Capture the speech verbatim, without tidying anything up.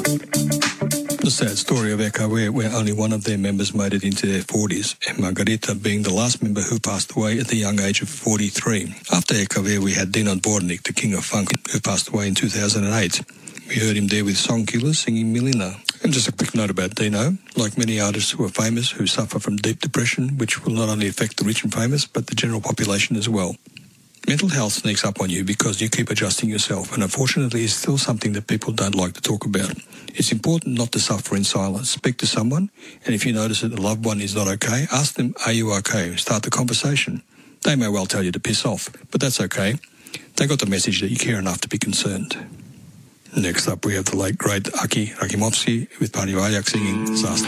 The sad story of Ekawere, where only one of their members made it into their forties, and Margarita being the last member who passed away at the young age of forty-three. After Ekawere, we had Dino Dvornik, the king of funk, who passed away in two thousand eight. We heard him there with Songkillers singing Milina. And just a quick note about Dino. Like many artists who are famous who suffer from deep depression, which will not only affect the rich and famous, but the general population as well. Mental health sneaks up on you because you keep adjusting yourself, and unfortunately it's still something that people don't like to talk about. It's important not to suffer in silence. Speak to someone, and if you notice that a loved one is not okay, ask them, are you okay? Start the conversation. They may well tell you to piss off, but that's okay. They got the message that you care enough to be concerned. Next up we have the late great Aki Rakimovsky with Pani Valjak singing Disaster.